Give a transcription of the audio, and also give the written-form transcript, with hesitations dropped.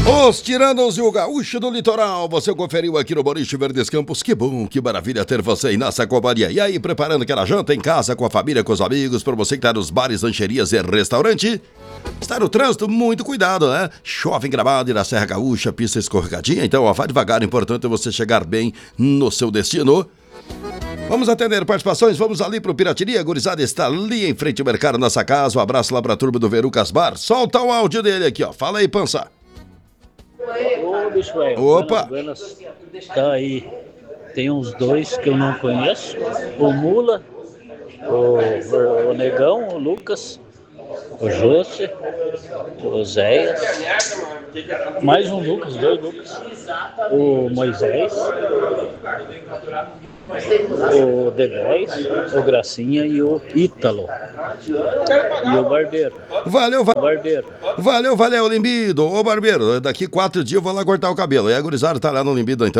Os Tiranos e o Gaúcho do Litoral, você conferiu aqui no Boliche Verdes Campos. Que bom, que maravilha ter você aí nessa companhia. E aí, preparando aquela janta em casa, com a família, com os amigos, para você que tá nos bares, lancherias e restaurante. Está no trânsito, muito cuidado, né? Chove em Gramado e na Serra Gaúcha, pista escorregadinha, então ó, vá devagar, importante é você chegar bem no seu destino. Vamos atender participações, vamos ali pro Piratininha, a gurizada está ali em frente ao mercado, nossa casa. Um abraço lá pra turma do Verucas Bar. Solta o áudio dele aqui, ó. Fala aí, Pança. Ô, bicho velho. Opa. Buenas. Tá aí. Tem uns dois que eu não conheço. O Mula, o Negão, o Lucas, o José, o Zéias. Mais um Lucas, dois Lucas. O Moisés, o D10, o Gracinha e o Ítalo. E o Barbeiro. Valeu, Barbeiro. valeu, Limbido. Ô, Barbeiro, daqui 4 dias eu vou lá cortar o cabelo. E a gurizada tá lá no Limbido, então.